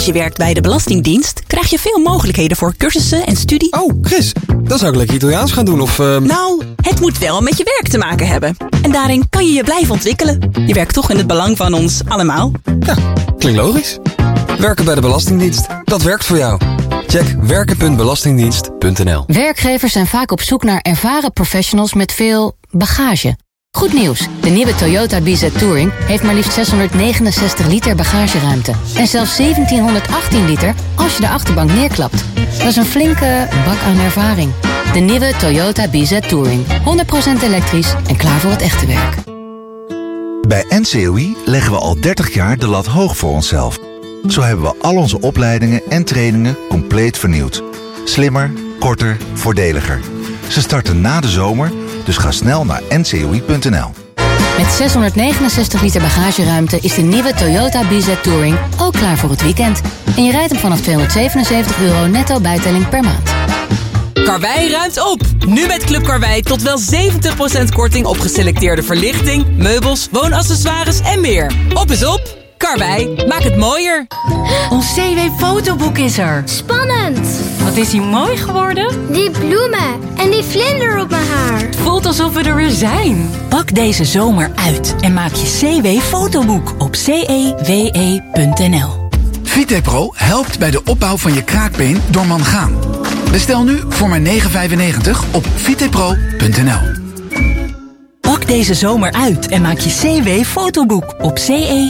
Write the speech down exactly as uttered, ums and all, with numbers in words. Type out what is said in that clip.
Als je werkt bij de Belastingdienst, krijg je veel mogelijkheden voor cursussen en studie. Oh, Chris, dan zou ik lekker Italiaans gaan doen of... Uh... Nou, het moet wel met je werk te maken hebben. En daarin kan je je blijven ontwikkelen. Je werkt toch in het belang van ons allemaal. Ja, klinkt logisch. Werken bij de Belastingdienst, dat werkt voor jou. Check werken punt belastingdienst punt n l. Werkgevers zijn vaak op zoek naar ervaren professionals met veel bagage. Goed nieuws, de nieuwe Toyota B Z Touring heeft maar liefst zeshonderdnegenenzestig liter bagageruimte. En zelfs zeventienhonderdachttien liter als je de achterbank neerklapt. Dat is een flinke bak aan ervaring. De nieuwe Toyota B Z Touring. honderd procent elektrisch en klaar voor het echte werk. Bij N C O I leggen we al dertig jaar de lat hoog voor onszelf. Zo hebben we al onze opleidingen en trainingen compleet vernieuwd. Slimmer, korter, voordeliger. Ze starten na de zomer, dus ga snel naar n c o i punt n l. Met zeshonderdnegenenzestig liter bagageruimte is de nieuwe Toyota B Z Touring ook klaar voor het weekend. En je rijdt hem vanaf tweehonderdzevenenzeventig euro netto bijtelling per maand. Karwei ruimt op. Nu met Club Karwei tot wel zeventig procent korting op geselecteerde verlichting, meubels, woonaccessoires en meer. Op is op. Karwei, maak het mooier. Ons C W-fotoboek is er. Spannend. Wat is hij mooi geworden? Die bloemen en die vlinder op mijn haar. Het voelt alsof we er weer zijn. Pak deze zomer uit en maak je C W-fotoboek op c e w e punt n l. Vitepro helpt bij de opbouw van je kraakbeen door mangaan. Bestel nu voor maar negen vijfennegentig op vitepro punt n l. Pak deze zomer uit en maak je C W-fotoboek op c e